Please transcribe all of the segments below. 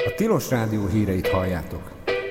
A Tilos Rádió híreit halljátok.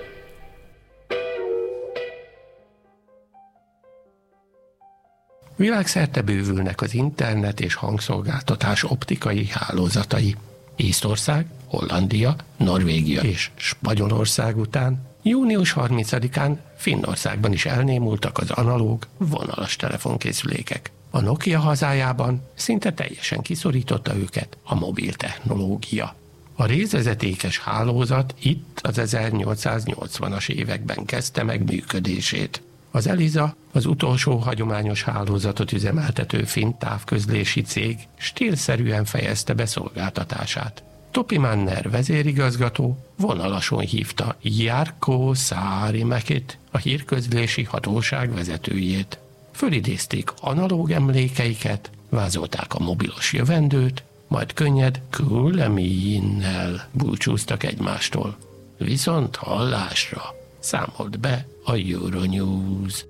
Világszerte bővülnek az internet és hangszolgáltatás optikai hálózatai. Észtország, Hollandia, Norvégia és Spanyolország után június 30-án Finnországban is elnémultak az analóg, vonalas telefonkészülékek. A Nokia hazájában szinte teljesen kiszorította őket a mobil technológia. A részvezetékes hálózat itt az 1880-as években kezdte meg működését. Az Elisa, az utolsó hagyományos hálózatot üzemeltető finn távközlési cég stílszerűen fejezte be szolgáltatását. Topi Manner vezérigazgató vonalason hívta Jarkko Saarimäkit, a hírközlési hatóság vezetőjét. Fölidézték analóg emlékeiket, vázolták a mobilos jövendőt, majd könnyed kuuleminen búcsúztak egymástól. Viszont hallásra számolt be a Euronews.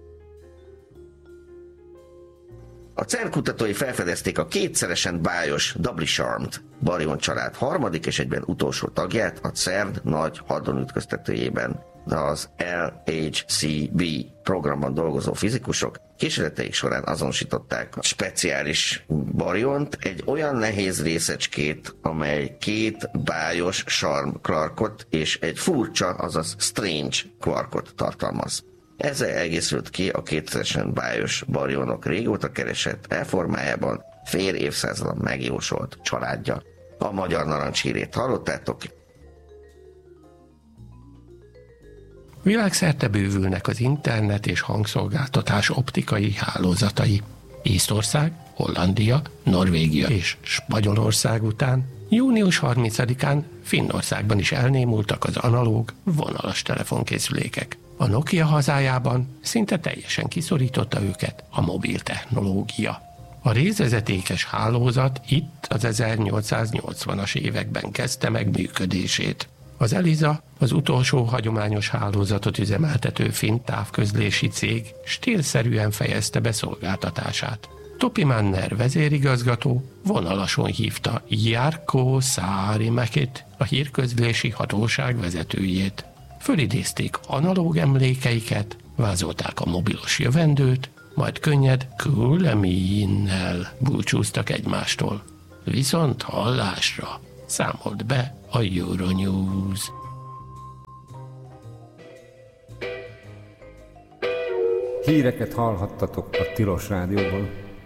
A CERN kutatói felfedezték a kétszeresen bájos Doubly Charmed baryon család harmadik és egyben utolsó tagját a CERN nagy hadronütköztetőjében. Az LHCb programban dolgozó fizikusok kísérleteik során azonosították a speciális baryont, egy olyan nehéz részecskét, amely két bájos Charm quarkot és egy furcsa, azaz strange quarkot tartalmaz. Ezzel egészült ki a kétszeresen bájos baryonok régóta keresett elformájában fél évszázadon megjósolt családja. A Magyar Narancshírét hallottátok. Világszerte bővülnek az internet és hangszolgáltatás optikai hálózatai. Észtország, Hollandia, Norvégia és Spanyolország után június 30-án Finnországban is elnémultak az analóg, vonalas telefonkészülékek. A Nokia hazájában szinte teljesen kiszorította őket a mobil technológia. A részvezetékes hálózat itt az 1880-as években kezdte meg működését. Az Elisa, az utolsó hagyományos hálózatot üzemeltető finn távközlési cég stílszerűen fejezte be szolgáltatását. Topi Manner vezérigazgató vonalason hívta Jarkko Saarimäkit, a hírközlési hatóság vezetőjét. Fölidézték analóg emlékeiket, vázolták a mobilos jövendőt, majd könnyed kuuleminen búcsúztak egymástól. Viszont hallásra számolt be a Euronews. Híreket hallhattatok a Tilos Rádióban.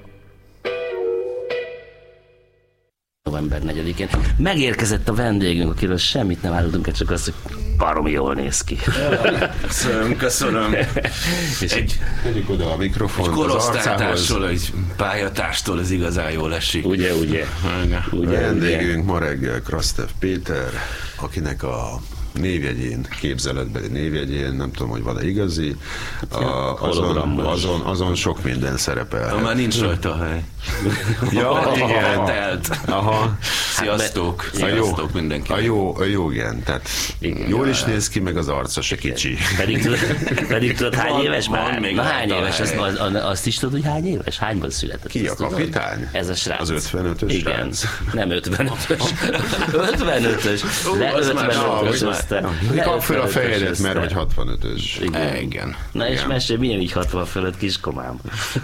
November 4-én. Megérkezett a vendégünk, akiről semmit nem árultunk, csak azt, hogy baromi jól néz ki. Köszönöm. Tegyük oda a mikrofont egy korosztálytárstól, egy pályatárstól ez igazán jól esik. Ugye. Vendégünk ma reggel Krastev Péter, akinek a névjegyén, képzeletbeli névjegyén, nem tudom, hogy van-e igazi, azon sok minden szerepel. Már nincs rajta a hely. Ja, igen. Telt. Aha. Sziasztok. Sziasztok mindenki. A jó igen, tehát igen, jól is néz ki, meg az arca se kicsi. Pedig tudod, hány éves már? Még na hány éves, azt is tudod, hogy hány éves? Hányban született? Ki a kapitány? Ez a srác. Az 55-ös igen. srác. Nem 55-ös. 55-ös. Le 55-ös. Kap fel a fejedet, mert hogy 65-ös. Igen. Na és mesélj, milyen így 60 fölött kiskomám?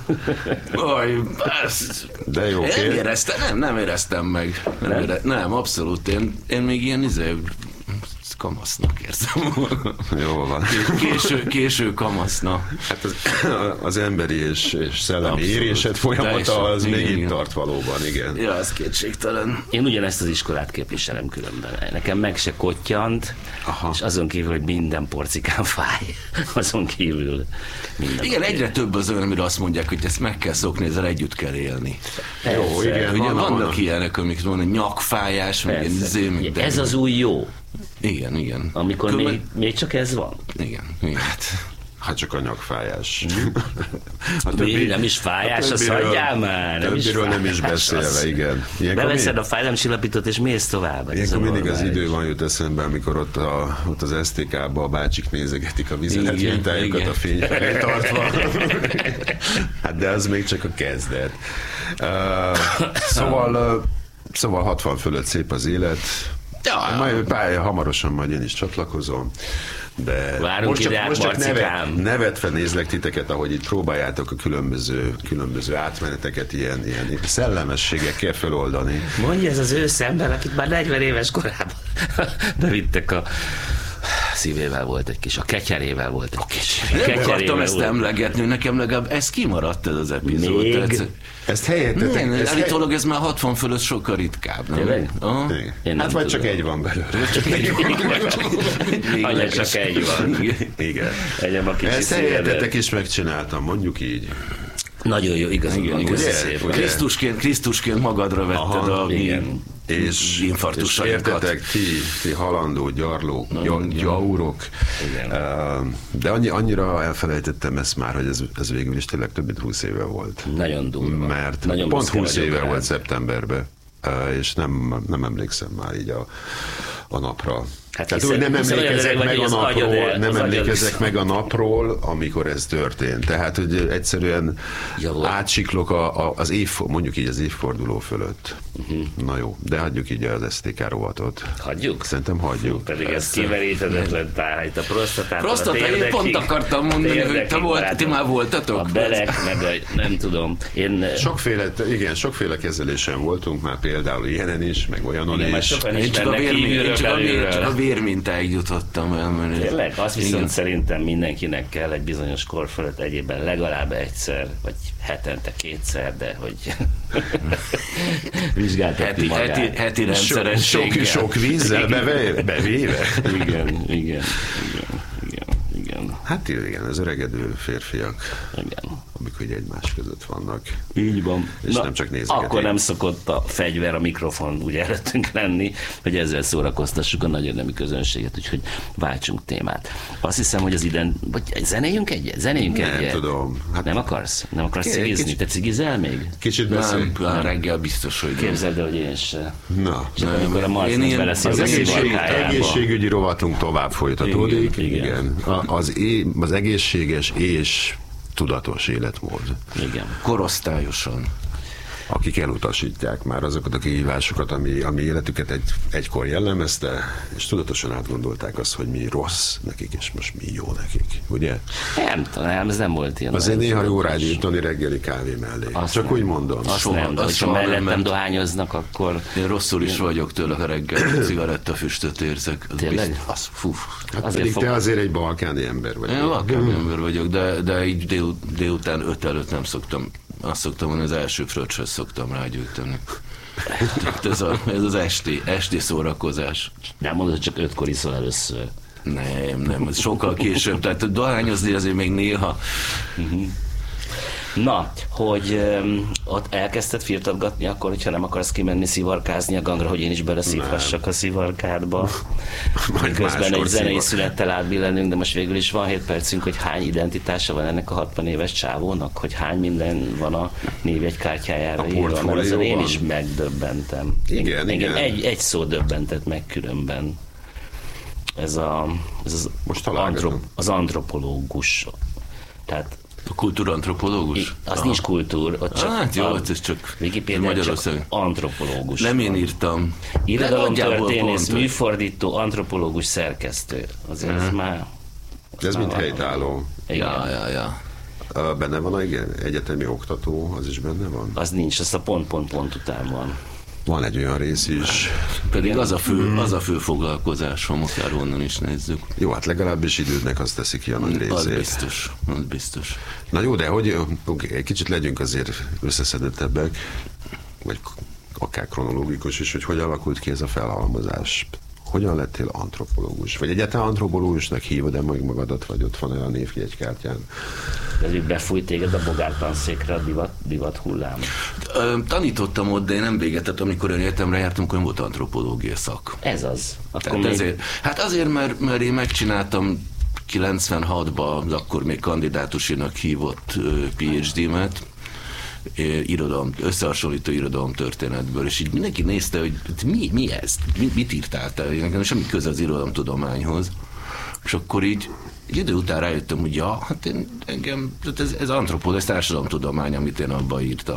De jó, nem éreztem meg. Nem, abszolút. Én még ilyen kamasznak érzem. Jó van. Késő kamasznak. Hát az emberi és szellemi érésed folyamata az még itt tart valóban, igen. Ja, ez kétségtelen. Én ugyanezt az iskolát képviselem különben. Nekem meg se kottyant, és azon kívül, hogy minden porcikán fáj. Azon kívül minden. Igen, egyre több az olyan, amire azt mondják, hogy ezt meg kell szokni, ezzel együtt kell élni. Jó, igen. Ugye vannak ilyenek, amik van, nyakfájás, meg ez az új jó. Igen. Amikor még csak ez van. Igen. Hát csak a nyakfájás. Nem is fájás, azt hagyjál már. Többiről nem is beszélve, igen. Beveszed a fájdalomcsillapítót és mész tovább. Ilyenkor mindig az idő van jut eszembe, amikor ott az STK-ba a bácsik nézegetik a vizelet mintájukat a fény felé tartva. Hát de az még csak a kezdet. Szóval 60 fölött szép az élet, Majd hamarosan majd én is csatlakozom. De várunk most csak nevetve nézlek titeket, ahogy itt próbáljátok a különböző átmeneteket ilyen szellemességekkel feloldani. Mondja ez az őszember, akit már 40 éves korában bevittek a szívével volt egy kis, a ketyerével volt egy kis. Nem akartam ezt emlegetni, nekem legalább ez kimaradt ez az epizód. Még? Ezt helyettetek? Állítólag ez már 60 fölött sokkal ritkább. Tényleg? Hát vagy csak egy van belőle. Anya, csak egy van. Igen. Ezt helyettetek is megcsináltam, mondjuk így. Nagyon jó, igazán van. Krisztusként magadra vetted a és infarktusainkat. Értetek, ti halandó gyarlók, gyaurok. De annyira elfelejtettem ezt már, hogy ez végül is tényleg több mint 20 éve volt. Nagyon durva. Mert nagyon pont 20 éve volt szeptemberben, és nem emlékszem már így a napra. Hát tehát úgy nem emlékezek meg a napról, amikor ez történt. Tehát, hogy egyszerűen átsiklok mondjuk így az évforduló fölött. Na jó, de hagyjuk így az STK rovatot. Hagyjuk? Szerintem hagyjuk. Pedig ez kimeríthetetlen tájt. A prostata, én pont akartam mondani, hogy ti már voltatok? A belek, meg nem tudom. Sokféle kezelésen voltunk már, például ilyenen is, meg olyanon is. Én csak a vérmintáig jutottam el. Tényleg? Azt viszont szerintem mindenkinek kell egy bizonyos kor fölött egyébben legalább egyszer, vagy hetente kétszer, de hogy vizsgáltatni magát. Heti rendszerességgel. Sok vízzel bevéve. Igen. Hát igen, az öregedő férfiak, igen. amikor egymás között vannak. Így van. És nem csak nézegetik. Akkor nem szokott a fegyver, a mikrofon úgy előttünk lenni, hogy ezzel szórakoztassuk a nagy érdemi közönséget, úgyhogy váltsunk témát. Azt hiszem, hogy az idén, vagy zenéljünk egyet? Nem tudom. Hát nem akarsz? Nem akarsz cigizni? Te cigizel még? Kicsit beszélj. Nem, reggel biztos, hogy képzeld el, hogy én se. Na. Csak amikor a Marcin beleszi az egészségügyi rovatunk tovább folytatódik. Igen. Az egészséges és tudatos életmód. Igen. Korosztályosan. Akik elutasítják már azokat a kihívásokat, ami életüket egykor jellemezte, és tudatosan átgondolták azt, hogy mi rossz nekik, és most mi jó nekik, ugye? Nem tudom, ez nem volt ilyen. Azért néha jó rágyújtani reggeli kávé mellé. Csak úgy mondom. Azt nem, de ha mellettem dohányoznak, akkor... Én rosszul is vagyok tőle, ha reggel cigarettafüstöt érzek. Tényleg? Hát pedig te azért egy balkáni ember vagy. Én balkáni ember vagyok, de így délután 5 előtt nem szoktam. Azt szoktam mondani, az első fröccsöt szoktam rágyújtani. Ez az esti szórakozás. Nem mondod, hogy csak 5-kor iszol először. Nem, ez sokkal később. Tehát dohányozni azért még néha. Na, hogy ott elkezdted firtatgatni akkor, hogyha nem akarsz kimenni szivarkázni a gangra, hogy én is beleszívhassak a szivarkádba. Közben egy zenei szünettel átbillenünk, de most végül is van 7 percünk, hogy hány identitása van ennek a 60 éves csávónak, hogy hány minden van a névjegykártyájára írva, mert ezen én is megdöbbentem. Igen. Egy szó döbbentett meg különben. Ez az antropológus. Tehát a kultúrantropológus? Az nincs kultúr, ott csak hát jó, ez csak Wikipédián csak antropológus. Nem én írtam. Irodalomtörténész, műfordító, antropológus, szerkesztő. Azért ez már... Ez mind helytálló. Ja. Benne van egyetemi oktató, az is benne van? Az nincs, az a pont után van. Van egy olyan rész is. Pedig az a fő foglalkozásom, akár onnan is nézzük. Jó, hát legalábbis idődnek azt teszi ki a nagy részét. Az biztos. Na jó, de hogy egy kicsit legyünk azért összeszedettebbek, vagy akár kronológikus is, hogy alakult ki ez a felhalmozás. Hogyan lettél antropológus? Vagy egyáltalán antropológusnak hívod-e meg magadat, vagy ott van-e a névjegykártyán? De befújt téged a bogártanszékre a divat hullám? Tanítottam ott, de én nem véget, tehát amikor én egyetemre jártam, akkor volt antropológia szak. Ez az. Azért, mert én megcsináltam 96-ban, akkor még kandidátusinak hívott PhD-met, összehasonlító irodalomtörténetből, és így mindenki nézte, hogy mi ez? Mit írtál te? Nekem semmi köze az irodalomtudományhoz. És akkor így idő után rájöttem, hogy engem, ez antropológia, ez társadalomtudomány, amit én abban írtam.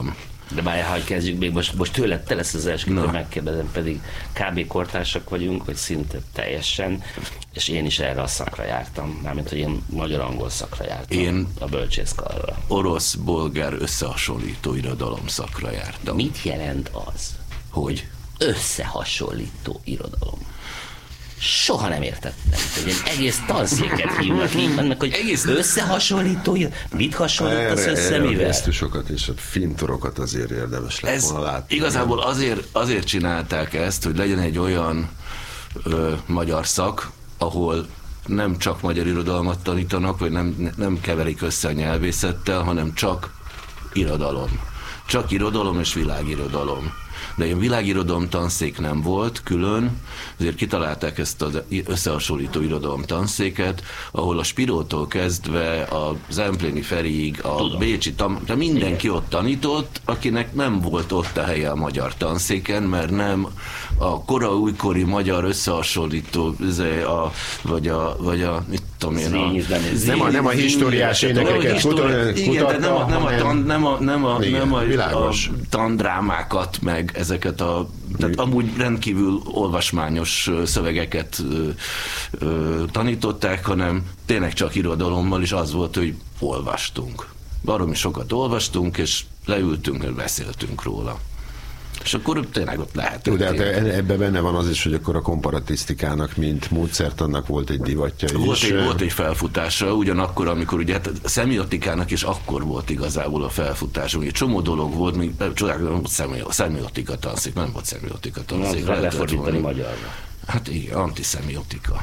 De várjál, ha kezdjük még, most tőled te lesz az első, hogy megkérdezem, pedig kb. Kortársak vagyunk, vagy szinte teljesen, és én is erre a szakra jártam, mármint, hogy én magyar-angol szakra jártam, én a bölcsészkarra. Orosz-bolgár összehasonlító irodalom szakra jártam. Mit jelent az, hogy összehasonlító irodalom? Soha nem értettem, hogy egy egész tanszéket hívnak így, meg hogy egész összehasonlító, mit hasonlítasz össze, mivel? A gesztusokat és a fintorokat azért érdemes lett volna látni. Igazából azért csinálták ezt, hogy legyen egy olyan magyar szak, ahol nem csak magyar irodalmat tanítanak, vagy nem keverik össze a nyelvészettel, hanem csak irodalom. Csak irodalom és világirodalom. De ilyen világirodalom tanszék nem volt külön, ezért kitalálták ezt az összehasonlító irodalom tanszéket, ahol a Spirótól kezdve a Zempléni Feriig, a Bécsi de mindenki ott tanított, akinek nem volt ott a helye a magyar tanszéken, mert nem a újkori magyar összehasonlító, vagy a mit tudom én, nem a históriás énekeket kutattak, nem a tandrámákat, meg ezeket tehát amúgy rendkívül olvasmányos szövegeket tanították, hanem tényleg csak irodalommal, és az volt, hogy olvastunk. Baromi sokat olvastunk, és leültünk, és beszéltünk róla. És akkor tényleg ott lehetett. De hát ebben benne van az is, hogy akkor a komparatisztikának, mint módszertannak volt egy divatja is. Volt egy felfutása, ugyanakkor, amikor ugye a szemiotikának is akkor volt igazából a felfutása. Ugye csomó dolog volt, még csodálkozom, szemiotika tanszék, nem volt szemiotika tanszék. Nem lefordítani magyarra. Hát igen, antiszemiotika.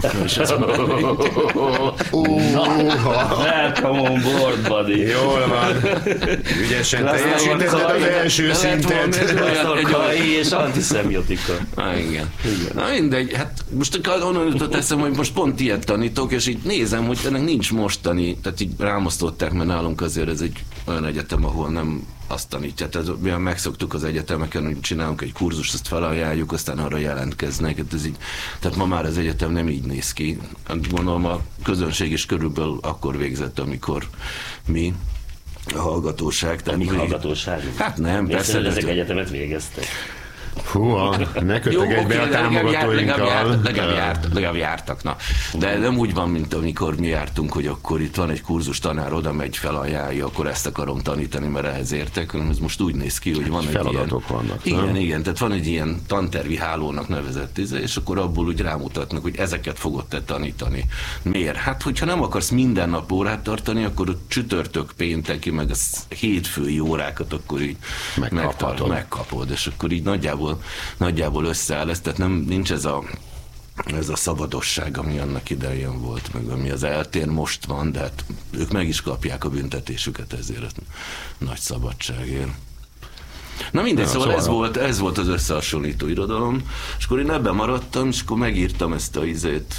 Welcome on board, buddy. Jól van. Ügyesen teljesítetted az első szintet. És antiszemiotika. Igen. Na mindegy, hát most onnan jutott eszem, hogy most pont ilyet tanítok, és így nézem, hogy ennek nincs mostani, tehát így rámosztották, mert nálunk azért ez egy olyan egyetem, ahol nem azt tanítja. Tehát mi megszoktuk az egyetemeken, hogy csinálunk egy kurzust, azt felajánljuk, aztán arra jelentkeznek. Tehát ma már az egyetem nem így néz ki. Gondolom a közönség is körülbelül akkor végzett, amikor mi, a hallgatóság. Tehát mi hallgatóság? Hát nem, persze. Ezek egyetemet végeztek. Húha, ne köteg egybe a támogatóinkkal. Legalább jártak, na. De nem úgy van, mint amikor mi jártunk, hogy akkor itt van egy kurzus tanár, oda megy, felajánlja, akkor ezt akarom tanítani, mert ehhez értek, hanem ez most úgy néz ki, hogy van egy feladatok ilyen... vannak. Igen, tehát van egy ilyen tantervi hálónak nevezett és akkor abból úgy rámutatnak, hogy ezeket fogod te tanítani. Miért? Hát, hogyha nem akarsz minden nap órát tartani, akkor a csütörtök, pénteki, meg a hétfői órákat akkor így megkapod, és akkor így nagyjából összeáll ez, tehát nincs ez a szabadosság, ami annak idején volt, meg ami az eltén most van, de hát ők meg is kapják a büntetésüket ezért a nagy szabadságért. Na mindegy, szóval ez volt az összehasonlító irodalom, és akkor én ebben maradtam, és akkor megírtam ezt a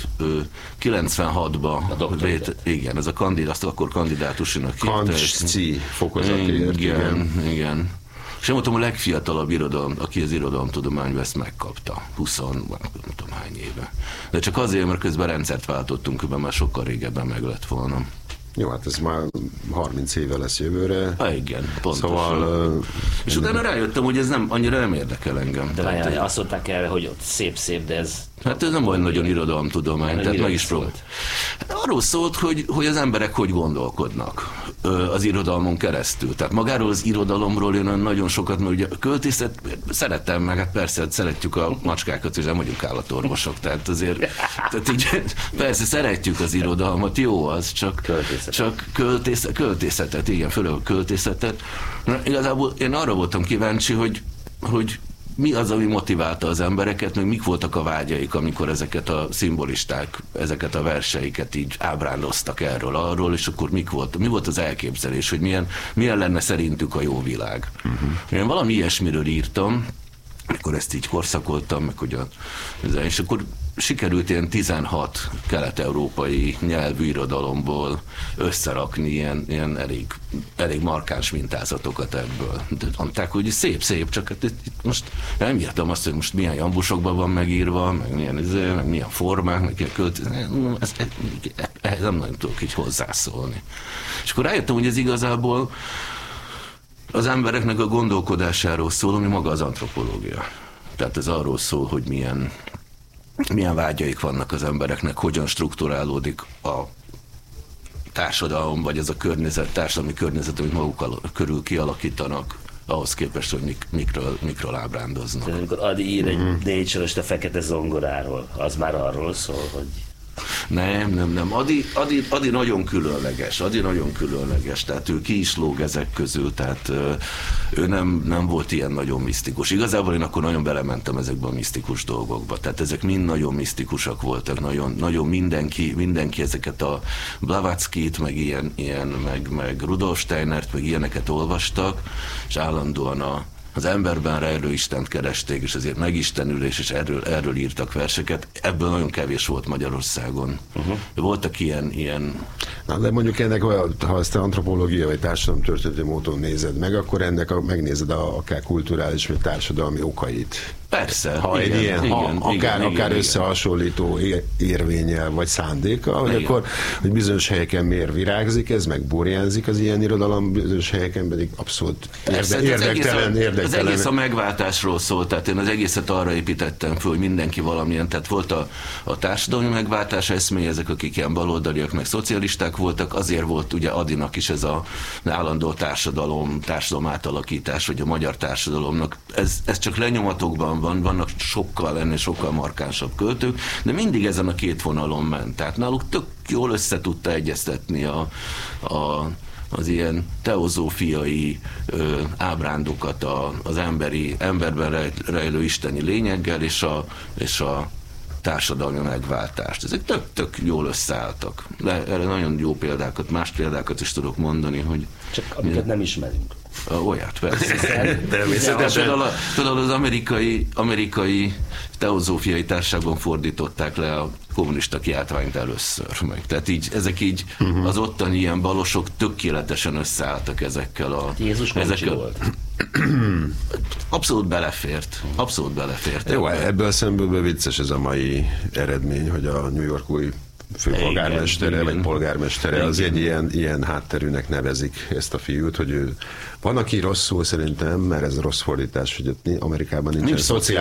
96-ba. Igen, ez a akkor kandidátusinak Kancsci fokozatért. Igen. És én voltam a legfiatalabb irodalom, aki az irodalomtudományban ezt megkapta. 20, nem tudom hány éve. De csak azért, mert közben rendszert váltottunk, mert már sokkal régebben meg lett volna. Jó, hát ez már 30 éve lesz jövőre. Igen, pontosan. Szóval, és utána rájöttem, hogy ez annyira nem érdekel engem. De várjál, azt mondták erre, hogy ott szép, de ez... Hát ez nem olyan nagyon irodalomtudomány, tehát meg is próbált. Hát arról szólt, hogy az emberek hogy gondolkodnak az irodalmon keresztül. Tehát magáról az irodalomról én nagyon sokat, mert ugye a költészet szeretem, meg hát persze szeretjük a macskákat, és nem vagyunk állatorvosok, tehát azért tehát így, persze szeretjük az irodalmat, jó az, csak költészetet, igen, főleg a költészetet. Na, igazából én arra voltam kíváncsi, hogy mi az, ami motiválta az embereket, meg mik voltak a vágyaik, amikor ezeket a szimbolisták, ezeket a verseiket így ábrándoztak arról, és akkor mi volt az elképzelés, hogy milyen lenne szerintük a jó világ. Én valami ilyesmiről írtam, amikor ezt így korszakoltam, meg hogy és akkor sikerült ilyen 16 kelet-európai nyelvű irodalomból összerakni ilyen elég markáns mintázatokat ebből. De mondták, hogy szép, csak hát itt most nem írtam azt, hogy most milyen jambusokban van megírva, meg milyen formák, meg milyen ehhez nem nagyon tudok így hozzászólni. És akkor rájöttem, hogy ez igazából az embereknek a gondolkodásáról szól, ami maga az antropológia. Tehát ez arról szól, hogy milyen vágyaik vannak az embereknek, hogyan strukturálódik a társadalom, vagy ez a társadalmi környezet, amit maguk körül kialakítanak, ahhoz képest, hogy mikről ábrándoznak. Tehát amikor Adi ír egy Nature-öst a fekete zongoráról, az már arról szól, hogy... Nem. Adi nagyon különleges, tehát ő ki is lóg ezek közül, tehát ő nem volt ilyen nagyon misztikus. Igazából én akkor nagyon belementem ezekbe a misztikus dolgokba, tehát ezek mind nagyon misztikusak voltak, nagyon mindenki ezeket a Blavatskyt, meg meg Rudolf Steinert, meg ilyeneket olvastak, és állandóan az emberben rejlő Istent keresték, és ezért megistenülés, és erről írtak verseket. Ebből nagyon kevés volt Magyarországon. Voltak ilyen... Na, de mondjuk ennek, ha ezt antropológia vagy társadalomtörténeti módon nézed meg, akkor ennek megnézed akár kulturális vagy társadalmi okait. Persze. Ha egy ilyen, akár összehasonlító érvénnyel vagy szándéka, hogy akkor, hogy bizonyos helyeken miért virágzik ez, meg burjánzik az ilyen irodalom, bizonyos helyeken pedig abszolút érdektelen. Az egész a megváltásról szólt, tehát én az egészet arra építettem föl, hogy mindenki valamilyen, tehát volt a társadalmi megváltás eszméje, ezek akik ilyen baloldaliak, meg szocialisták voltak, azért volt ugye Adinak is ez a állandó társadalom átalakítás, vagy a magyar társadalomnak. Ez csak lenyomatokban vannak sokkal markánsabb költők, de mindig ezen a két vonalon ment. Tehát náluk tök jól össze tudta egyeztetni az ilyen teozófiai ábrándokat az emberben rejlő isteni lényeggel és a társadalmi megváltást. Ezek tök jól összeálltak. Erre nagyon jó példákat, más példákat is tudok mondani, hogy... Csak amiket nem ismerünk. Olyat, persze. Például az amerikai teozófiai társaságban fordították le a kommunista kiáltványt először meg. Tehát ezek az ottani ilyen balosok tökéletesen összeálltak ezekkel Jézus ezekkel volt. Abszolút belefért. Jó, ebből a szemből vicces ez a mai eredmény, hogy a New York új főpolgármestere, vagy polgármestere, az egy ilyen hátterűnek nevezik ezt a fiút, hogy ő van, aki rosszul szerintem, mert ez rossz fordítás, hogy ott Amerikában nincsen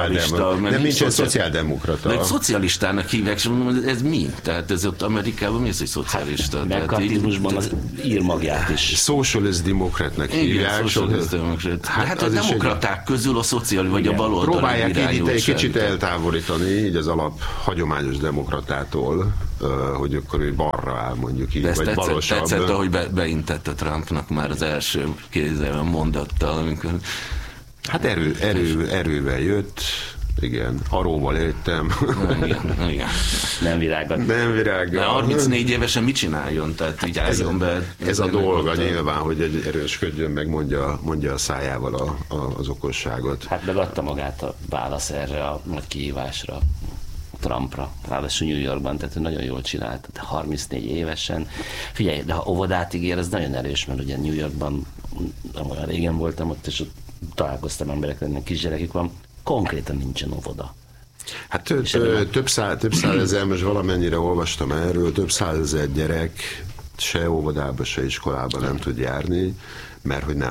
szociáldemokrata. Mert szocialistának hívják, és mondom, ez mi? Tehát ez ott Amerikában mi az, hogy szocialista? Hát, megkartizmusban az ír magját is. Socialist demokratnak hívják. Hát a demokraták közül a szociális, vagy a baloldali próbálják így egy kicsit eltávolítani, így az alap hagyományos demokratától, hogy akkor ő balra áll, mondjuk így, vagy balosabb. Tetszett, ahogy beintette Trumpnak már az első kézzel mondattal, amikor... Hát erővel jött, igen, aróval éltem. Igen. Nem virággal. De 34 évesen mit csináljon? Tehát így álljon be. Ez a dolga nyilván, hogy egy erősködjön, meg mondja a szájával az okosságot. Hát megadta magát a válasz erre a nagy kihívásra. Trumpra, ráadásul New Yorkban, tehát nagyon jól csinált, 34 évesen. Figyelj, de ha óvodát ígér, ez nagyon erős, mert ugye New Yorkban nem olyan régen voltam ott, és ott találkoztam emberekkel, ennek kisgyerekük van, konkrétan nincsen óvoda. Hát több százezer, most valamennyire olvastam erről, több százezer gyerek se óvodába, se iskolába nem tud járni, mert hogy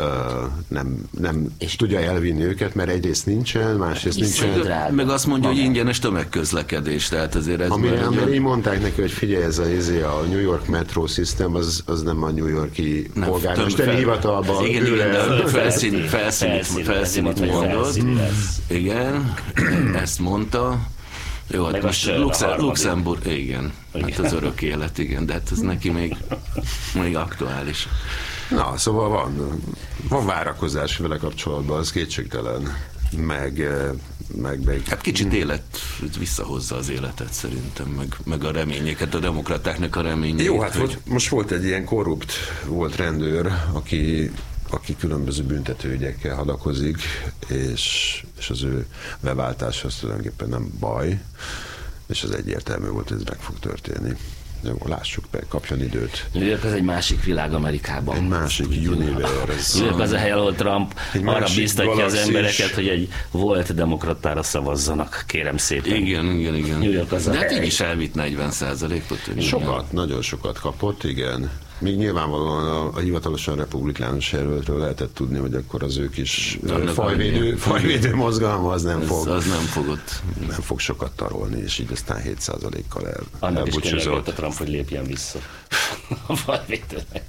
nem tudja elvinni őket, mert egyrészt nincsen, másrészt nincsen. Meg azt mondja, hogy ingyenes tömegközlekedés, tehát azért ez... Amire így mondták neki, hogy figyelj, ez a New York Metro System, az nem a New Yorki polgármesteri hivatalban. Igen, de felszínit mondott. Igen, ezt mondta. Jó, hát most Luxemburg, igen. Hát az örök élet, igen, de hát ez neki még aktuális. Na, szóval van várakozás vele kapcsolatban, az kétségtelen, meg hát kicsit visszahozza az életet szerintem, meg a reményeket, a demokratáknak a reményét. Jó, hát most volt egy ilyen korrupt rendőr, aki különböző büntetőügyekkel hadakozik, és az ő beváltása az tulajdonképpen nem baj, és az egyértelmű volt, hogy ez meg fog történni. Jó, lássuk be, kapjon időt. New York az egy másik világ Amerikában. Egy másik universe. New York az a hely, ahol Trump arra bíztatja az embereket, hogy egy volt demokratára szavazzanak, kérem szépen. Igen. New York az a de hát hely. így is elvitt 40%-ot. Nagyon sokat kapott, igen. Még nyilvánvalóan a hivatalosan republikánus jelöltről lehetett tudni, hogy akkor az ők is fajvédő mozgalma, az nem fog sokat tarolni, és így aztán 7%-kal annak is kényelgett a Trump, hogy lépjen vissza a fajvédőnek.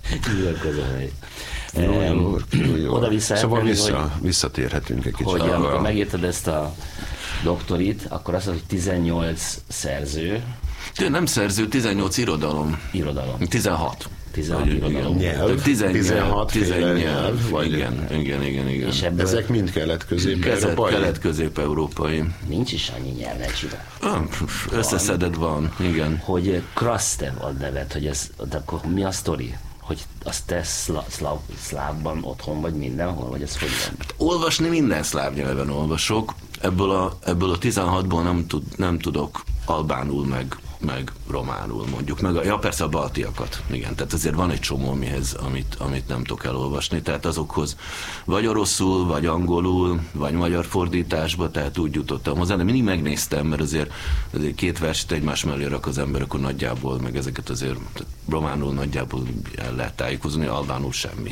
Jó. Oda szóval visszatérhetünk egy kicsit. Hogy amikor megírtad ezt a doktorit, akkor azt mondod, hogy 18 szerző. Nem szerző, 18 irodalom. 16. 16 irodalom. Nyelv, 16 nyelv. Igen. És ezek mind kelet-közép-európai? Kelet-közép-európai. Nincs is annyi nyelv, ne csinál. Összeszedett van, igen. Hogy Krastev ad nevet, hogy ez, de akkor mi a sztori? Hogy azt te szlávban otthon vagy mindenhol, vagy ez hogy van? Hát, olvasni minden szláv nyelven olvasok. Ebből a 16-ból nem tudok albánul meg románul mondjuk, persze a baltiakat, igen, tehát azért van egy csomó amit nem tudok elolvasni, tehát azokhoz vagy oroszul, vagy angolul, vagy magyar fordításba, tehát úgy jutottam hozzá, de mindig megnéztem, mert azért két verset egymás mellé rak az ember, akkor nagyjából, meg ezeket azért románul nagyjából el lehet tájékozni, albánul semmi.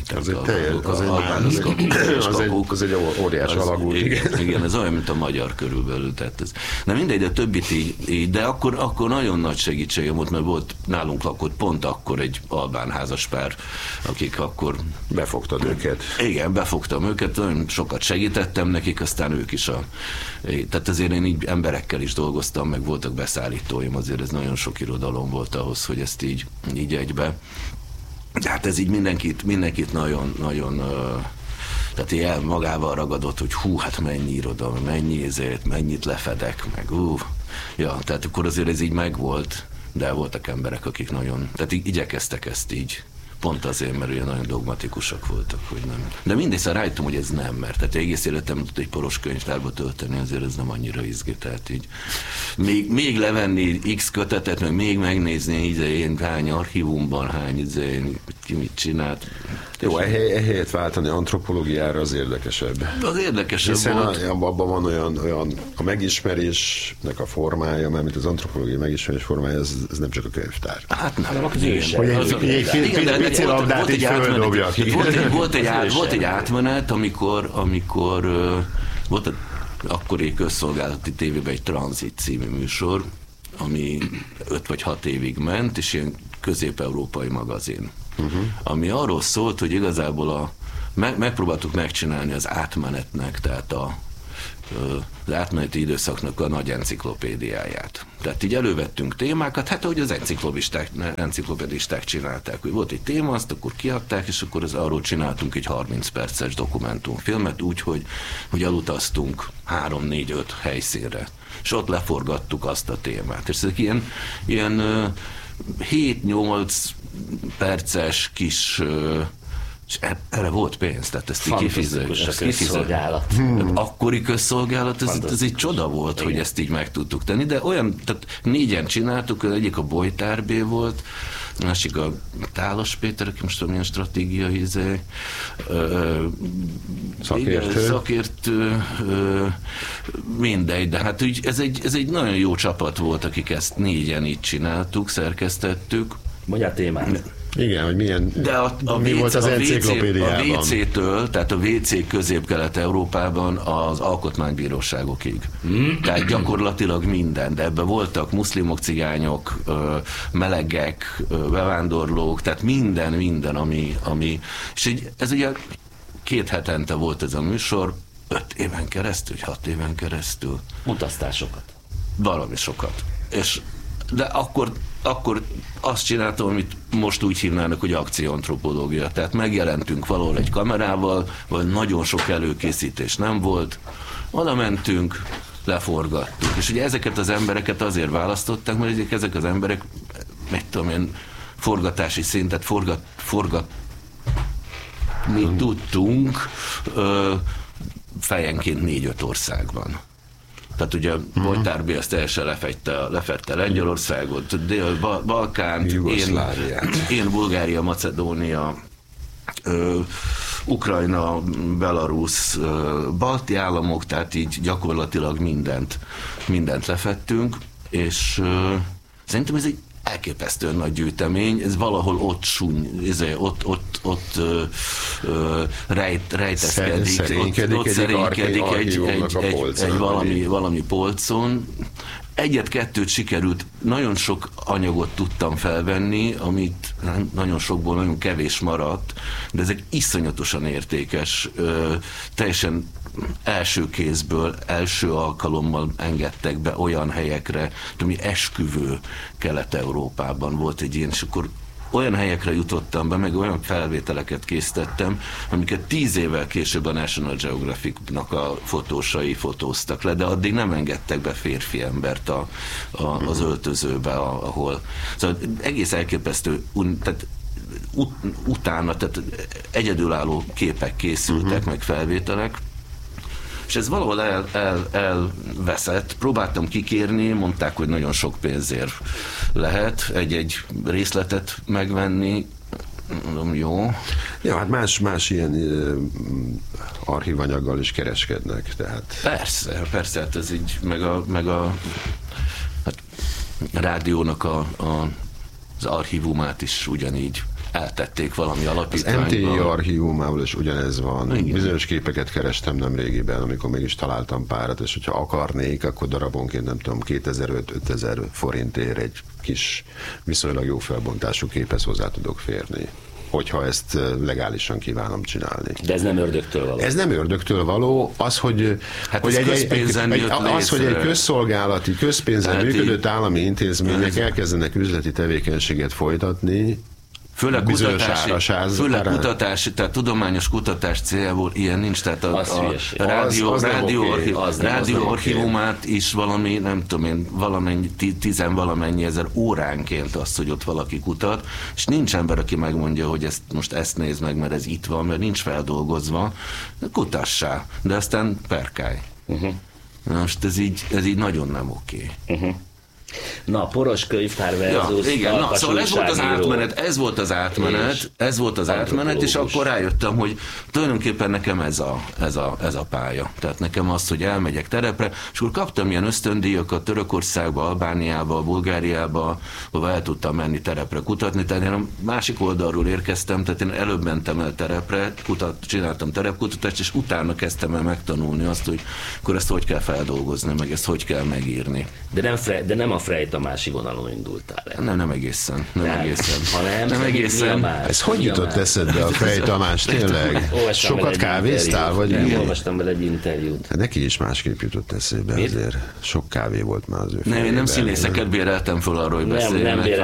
Az egy óriás alagút. Igen, ez olyan, mint a magyar körülbelül. Tehát ez, de mindegy, de többit így, de akkor nagyon nagy segítségem volt, mert nálunk lakott pont akkor egy albán házaspár, akik akkor... Befogtad őket. Igen, befogtam őket, nagyon sokat segítettem nekik, aztán ők is tehát azért én így emberekkel is dolgoztam, meg voltak beszállítóim, azért ez nagyon sok irodalom volt ahhoz, hogy ezt így egybe. De hát ez így mindenkit nagyon tehát ilyen magával ragadott, hogy hát mennyi irodalom, mennyit lefedek, meg ja, tehát akkor azért ez így megvolt, de voltak emberek, akik nagyon, tehát igyekeztek ezt így, pont azért, mert olyan nagyon dogmatikusak voltak, hogy nem. De mindegy, rájöttem, hogy ez nem, mert tehát egész életem tudott egy poros könyvtárba tölteni, azért ez nem annyira izgi, tehát így még levenni X kötetet, meg még megnézni, én hány archívumban, ki mit csinált. Jó, ehelyett váltani antropológiára az érdekesebb. Az érdekesebb hiszen volt. Abban van olyan a megismerésnek a formája, mert mint az antropológia megismerés formája, ez nem csak a könyvtár. Hát nem. Volt egy átmenet, amikor volt akkori közszolgálati tévében egy Tranzit című műsor, ami 5 vagy 6 évig ment, és ilyen közép-európai magazin. Ami arról szólt, hogy igazából megpróbáltuk megcsinálni az átmenetnek, tehát az átmeneti időszaknak a nagy enciklopédiáját. Tehát így elővettünk témákat, hát ahogy az enciklopedisták csinálták, hogy volt egy téma, azt akkor kiadták, és akkor arról csináltunk egy 30 perces dokumentumfilmet, úgyhogy elutaztunk 3-4-5 helyszínre, és ott leforgattuk azt a témát. És ezek ilyen 7-8 perces kis, és erre volt pénz, tehát ezt így közszolgálat. Akkori közszolgálat, ez egy csoda volt, igen, hogy ezt így meg tudtuk tenni, de tehát 4-en csináltuk, az egyik a Bojtár B volt, a másik a Tálas Péter, aki most milyen stratégiai szakértő, mindegy, de hát úgy, ez egy nagyon jó csapat volt, akik ezt 4-en így csináltuk, szerkesztettük. Mondjál témát. Igen, hogy milyen, mi volt az enciklopédiában. A WC-től, tehát a WC Közép-Kelet-Európában az alkotmánybíróságokig. Tehát gyakorlatilag minden, de ebben voltak muszlimok, cigányok, melegek, bevándorlók, tehát minden, ami és ez ugye 2 hetente volt ez a műsor, 5 éven keresztül, 6 éven keresztül. Utaztál sokat. Valami sokat. De akkor azt csináltam, amit most úgy hívnának, hogy akcióantropológia. Tehát megjelentünk valahol egy kamerával, vagy nagyon sok előkészítés nem volt, oda mentünk, leforgattuk. És ugye ezeket az embereket azért választották, mert ezek az emberek, mit tudom én, forgatási szintet mi tudtunk fejenként 4-5 országban. Tehát ugye Bojtár B. azt teljesen lefette Lengyelországot, Balkánt, én Bulgária, Macedónia, Ukrajna, Belarus, balti államok, tehát így gyakorlatilag mindent lefettünk, és szerintem elképesztően nagy gyűjtemény, ez valahol ott rejtezkedik, szerénykedik valami polcon. Egyet-kettőt sikerült, nagyon sok anyagot tudtam felvenni, amit nagyon sokból nagyon kevés maradt, de ezek iszonyatosan értékes, teljesen első kézből, első alkalommal engedtek be olyan helyekre, ami esküvő Kelet-Európában volt egy ilyen, és akkor olyan helyekre jutottam be, meg olyan felvételeket készítettem, amiket 10 évvel később a National Geographic-nak a fotósai fotóztak le, de addig nem engedtek be férfi embert az öltözőbe, ahol. Szóval egész elképesztő, tehát utána, tehát egyedülálló képek készültek, meg felvételek, és ez valahol elveszett. Próbáltam kikérni, mondták, hogy nagyon sok pénzért lehet egy részletet megvenni. Mondom, jó. Ja, hát más ilyen archívanyaggal is kereskednek, tehát. Persze, hát ez így, meg a hát, rádiónak az archívumát is ugyanígy eltették valami alapítványba. Az MTI archívumával is ugyanez van. Igen. Bizonyos képeket kerestem nemrégiben, amikor mégis találtam párat, és hogyha akarnék, akkor darabonként nem tudom, 2005-5000 forintért egy kis, viszonylag jó felbontású képhez hozzá tudok férni, hogyha ezt legálisan kívánom csinálni. De ez nem ördögtől való. Ez nem ördögtől való, az, hogy, hát hogy egy közszolgálati, közpénzen működött állami intézmények elkezdenek üzleti tevékenységet folytatni, Főleg kutatási, tehát tudományos kutatás céljából ilyen nincs, tehát a rádió archívumát is valami, nem tudom én, valamennyi ezer óránként azt, hogy ott valaki kutat, és nincs ember, aki megmondja, hogy ezt nézd meg, mert ez itt van, mert nincs feldolgozva, kutassá, de aztán perkálj. Most ez így nagyon nem oké. Na, poros könyvtár versus szóval ez volt az átmenet, és akkor rájöttem, hogy tulajdonképpen nekem ez a pálya. Tehát nekem az, hogy elmegyek terepre, és akkor kaptam ilyen ösztöndíjakat Törökországba, Albániába, Bulgáriába, ahol el tudtam menni terepre kutatni, tehát én a másik oldalról érkeztem, tehát én előbb mentem el terepre, csináltam terepkutatást, és utána kezdtem el megtanulni azt, hogy akkor ezt hogy kell feldolgozni, meg ezt hogy kell megírni. De nem a Frey Tamási vonalon indultál el. Nem egészen. Nem egészen. Ez hogy jutott eszedbe a Frey Tamás, tényleg? Sokat kávéztál? Vagy nem, olvastam vele egy interjút. Hát neki is másképp jutott eszébe azért. Sok kávé volt már az ő fejében. Nem színészeket béreltem fel arról, hogy beszéljenek,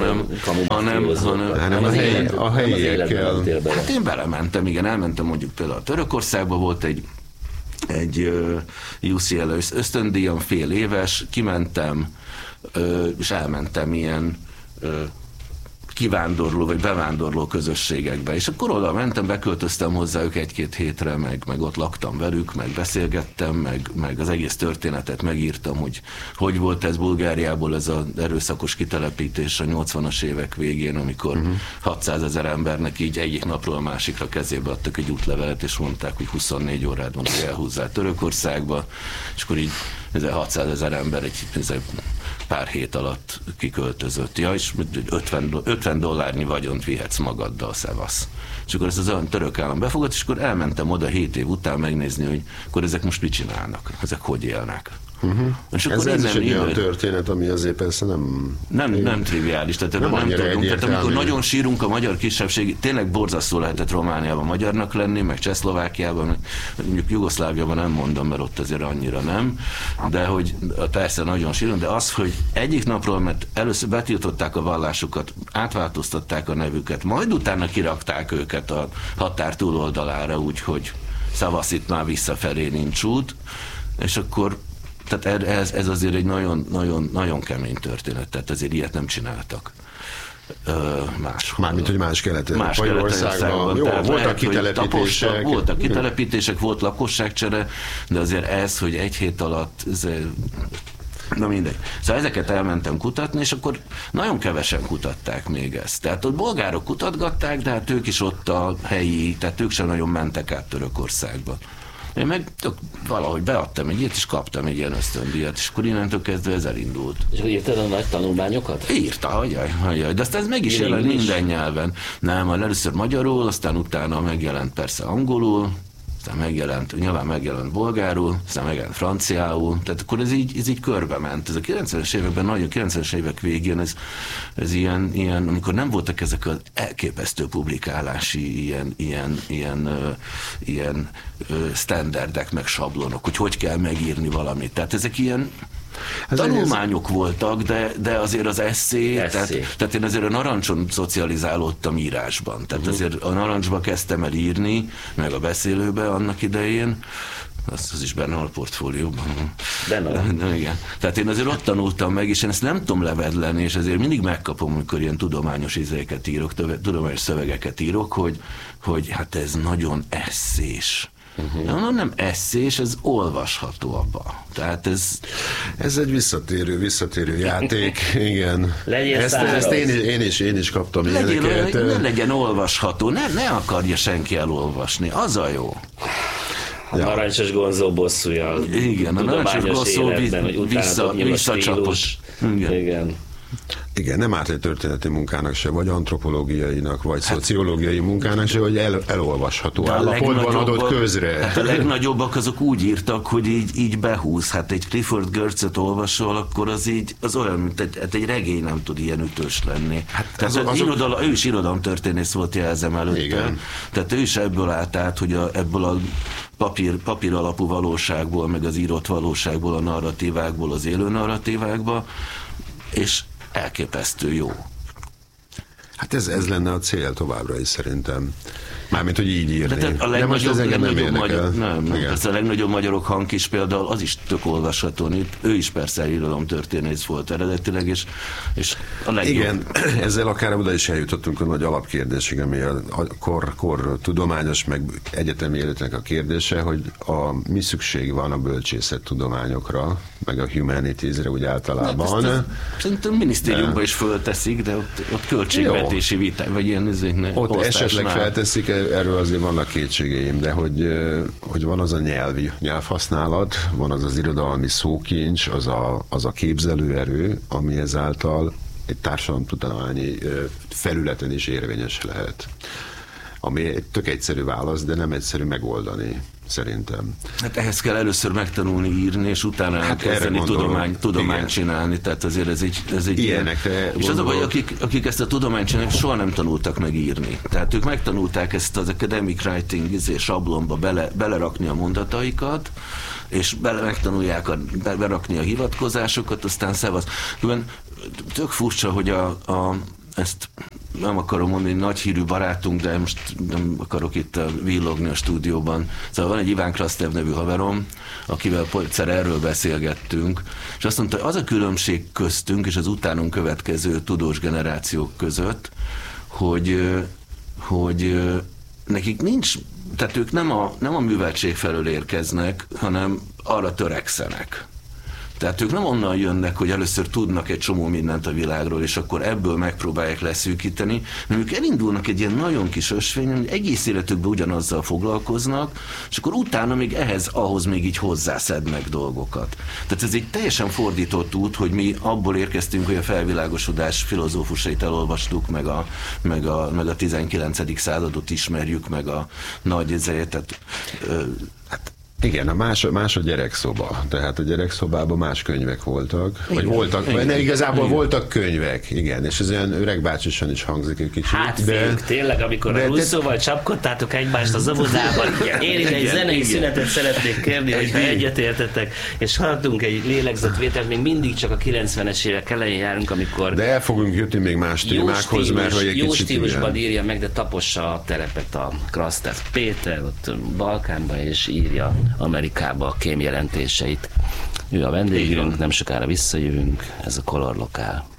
hanem a helyiekkel. Hát én belementem, igen, elmentem mondjuk például a Törökországba, volt egy UCLA ösztöndíjam, fél éves, kimentem, és elmentem ilyen kivándorló vagy bevándorló közösségekbe. És akkor oda mentem, beköltöztem hozzájuk 1-2 hétre, meg ott laktam velük, meg beszélgettem, meg az egész történetet megírtam, hogy volt ez Bulgáriából ez az erőszakos kitelepítés a 80-as évek végén, amikor 600 000 embernek így egyik napról a másikra kezébe adtak egy útlevelet, és mondták, hogy 24 órád van, hogy elhúzzál Törökországba, és akkor így 600 000 ember egy pár hét alatt kiköltözött. Ja, és $50 vagyont vihetsz magaddal, szevasz. És akkor ezt az olyan török állam befogott, és akkor elmentem oda 7 év után megnézni, hogy akkor ezek most mit csinálnak, ezek hogy élnek. És akkor ez is egy olyan történet, ami azért persze nem triviális, tehát nem tudunk. Tehát amikor nagyon sírunk a magyar kisebbség, tényleg borzasztó lehetett Romániában magyarnak lenni, meg Csehszlovákiában, mondjuk Jugoszláviában nem mondom, mert ott azért annyira nem, de hogy persze nagyon sírunk, de az, hogy egyik napról, mert először betiltották a vallásukat, átváltoztatták a nevüket, majd utána kirakták őket a határ túloldalára, úgyhogy szavasz, itt már visszafelé nincs út, és akkor tehát ez azért egy nagyon kemény történet, tehát azért ilyet nem csináltak máshol. Mármint, hogy más Kelet-Országban. Jó, voltak kitelepítések. Voltak kitelepítések, volt lakosságcsere, de azért ez, hogy egy hét alatt na mindegy. Szóval ezeket elmentem kutatni, és akkor nagyon kevesen kutatták még ezt. Tehát ott bolgárok kutatgatták, de hát ők is ott a helyi, tehát ők sem nagyon mentek át Törökországba. Én meg valahogy beadtam egy ilyet, és kaptam egy ilyen ösztöndíjat, és akkor innentől kezdve ez elindult. És akkor írtad a nagy tanulmányokat? Írta, hagyjaj. De aztán ez meg is jelent minden nyelven. Nem, először magyarul, aztán utána megjelent persze angolul, aztán nyilván megjelent bolgárul, aztán megjelent franciául, tehát akkor ez így körbe ment. Ez a 90-es években, nagyon 90-es évek végén ez ilyen, amikor nem voltak ezek az elképesztő publikálási ilyen standardek, meg sablonok, hogy kell megírni valamit. Tehát ezek ilyen tanulmányok voltak, de azért az esszé. Tehát én azért a Narancson szocializálódtam írásban. Tehát azért a Narancsba kezdtem el írni, meg a beszélőbe annak idején. Az is benne van a portfólióban. Benne. Igen. Tehát én azért ott tanultam meg, és én ezt nem tudom levedleni, és ezért mindig megkapom, amikor ilyen tudományos izéket írok, tudományos szövegeket írok, hogy hát ez nagyon esszés. Nem esszés, ez olvasható abba. Tehát ez egy visszatérő játék, igen. Ezt én is kaptam ilyeneket. Ne legyen olvasható, ne akarja senki elolvasni, az a jó. A Narancsos Gonzó bosszúja. Igen, a Narancsos Gonzó visszacsapott. Igen. Igen, nem árt egy történeti munkának se, vagy antropológiainak, vagy szociológiai munkának se, hogy elolvasható állapotban adott közre. Hát a legnagyobbak azok úgy írtak, hogy így behúz. Hát egy Clifford Geertzet olvasol, akkor az olyan, mint egy regény nem tud ilyen ütős lenni. Hát ő is irodalomtörténész volt, jelzem előtte. Igen. Tehát ő is ebből állt át, hogy ebből a papír alapú valóságból, meg az írott valóságból, a narratívákból, az élő narratívákba, és elképesztő jó. Hát ez lenne a cél továbbra is szerintem. Mármint, hogy így írni. De most ez engem nem érdekel. A legnagyobb magyarok hang is például az is tök olvasható. Ő is persze irodalomtörténész volt eredetileg, és a legjobb. Igen, ezzel akár oda is eljutottunk a nagy alapkérdésig, ami a kor tudományos, meg egyetemi életnek a kérdése, hogy mi szükség van a bölcsészettudományokra, meg a humanities-re úgy általában. Szerintem minisztériumban is fölteszik, de ott költségvetési viták, vagy ilyen ott esetleg felteszik, erről azért vannak kétségeim, de hogy van az a nyelvhasználat, van az irodalmi szókincs, az a képzelőerő, ami ezáltal egy társadalomtudományi felületen is érvényes lehet. Ami egy tök egyszerű válasz, de nem egyszerű megoldani, szerintem. Hát ehhez kell először megtanulni írni, és utána elkezdeni tudományt csinálni, tehát azért ez egy ilyenekre. És az a baj, akik ezt a tudományt csinálják, soha nem tanultak meg írni. Tehát ők megtanulták ezt az academic writing sablonba belerakni a mondataikat, és megtanulják berakni a hivatkozásokat, aztán szevasz. Tök furcsa, hogy ezt nem akarom mondani, nagy hírű barátunk, de most nem akarok itt villogni a stúdióban. Szóval van egy Iván Krasztev nevű haverom, akivel egyszer erről beszélgettünk, és azt mondta, hogy az a különbség köztünk és az utánunk következő tudós generációk között, hogy nekik nincs, tehát ők nem a műveltség felől érkeznek, hanem arra törekszenek. Tehát ők nem onnan jönnek, hogy először tudnak egy csomó mindent a világról, és akkor ebből megpróbálják leszűkíteni, hanem ők elindulnak egy ilyen nagyon kis ösvényen, hogy egész életükben ugyanazzal foglalkoznak, és akkor utána még ahhoz még így hozzászednek dolgokat. Tehát ez egy teljesen fordított út, hogy mi abból érkeztünk, hogy a felvilágosodás filozófusait elolvastuk, meg a 19. századot ismerjük, meg a nagy ezeket. Igen, más a gyerekszoba. Tehát a gyerekszobában más könyvek voltak. Vagy voltak, igazából voltak könyvek, igen, és ez olyan öregbácsisan is hangzik egy kicsit. Hát fiúk, tényleg, amikor a Russzóval csapkodtátok egymást az óvodában, én ide egy zenei szünetet szeretnék kérni, hogyha egyetértetek, és haladunk egy lélegzetvételt, még mindig csak a 90-es évek elején járunk, amikor... De el fogunk jutni még más témákhoz, mert hogy egy jó kicsit... Jó stílusban írja meg, de tapossa a terepet a Krasztev Péter, ott Balkánban, és írja Amerikába a kémjelentéseit. Ő a vendégünk, nem sokára visszajövünk, ez a Color Lokál.